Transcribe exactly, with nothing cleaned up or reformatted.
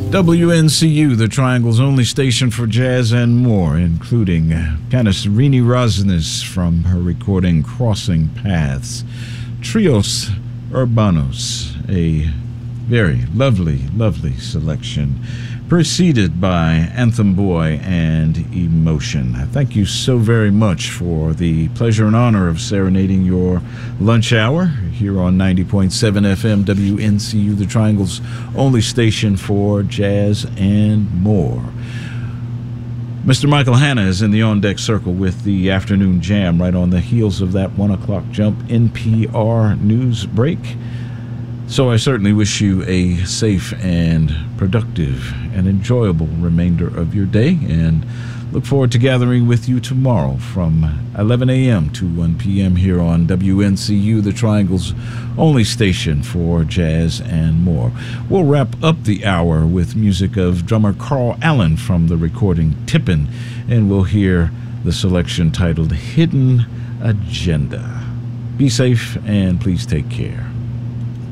W N C U, the Triangle's only station for jazz and more, including pianist Rini Rosnes from her recording Crossing Paths. Trios Urbanos, a very lovely, lovely selection, preceded by Anthem Boy and Emotion. Thank you so very much for the pleasure and honor of serenading your lunch hour here on ninety point seven F M W N C U, the Triangle's only station for jazz and more. Mister Michael Hanna is in the on-deck circle with the afternoon jam right on the heels of that one o'clock jump N P R news break. So I certainly wish you a safe and productive and enjoyable remainder of your day, and look forward to gathering with you tomorrow from eleven a.m. to one p.m. here on W N C U, the Triangle's only station for jazz and more. We'll wrap up the hour with music of drummer Carl Allen from the recording Tippin', and we'll hear the selection titled Hidden Agenda. Be safe and please take care.